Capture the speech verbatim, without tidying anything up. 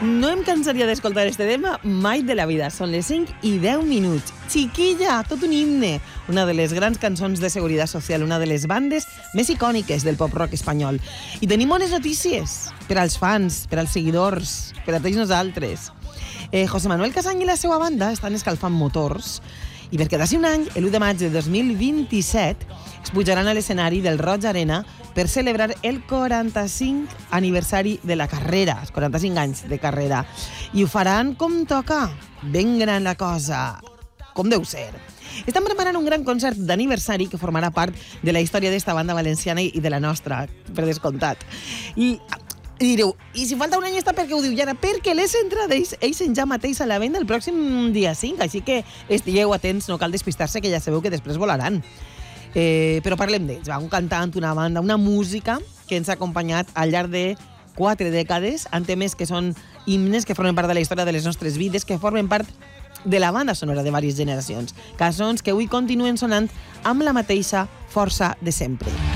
No em cansaria d'escoltar este tema mai de la vida. Són les cinc i deu minuts. Chiquilla, tot un himne. Una de les grans cançons de Seguridad Social, una de les bandes més icòniques del pop-rock espanyol. I tenim bones notícies per als fans, per als seguidors, per a tots nosaltres. Eh, José Manuel Casany i la seva banda estan escalfant motors i perquè d'ací un any, l'u de maig de dos mil vint-i-set, es pujaran a l'escenari del Roig Arena per celebrar el quaranta-cinc aniversari de la carrera, els quaranta-cinc anys de carrera. I ho faran com toca, ben gran la cosa, com deu ser. Estan preparant un gran concert d'aniversari que formarà part de la història d'esta banda valenciana i de la nostra, per descomptat. I... I direu, i si falta un any està perquè ho diu ja ara? Perquè les entrades eixen ja mateix a la venda el pròxim dia cinc, així que estigueu atents, no cal despistar-se, que ja sabeu que després volaran. Eh, però parlem d'ells, va, un cantant, una banda, una música que ens ha acompanyat al llarg de quatre dècades, en temes que són himnes, que formen part de la història de les nostres vides, que formen part de la banda sonora de diverses generacions. Cançons que avui continuen sonant amb la mateixa força de sempre.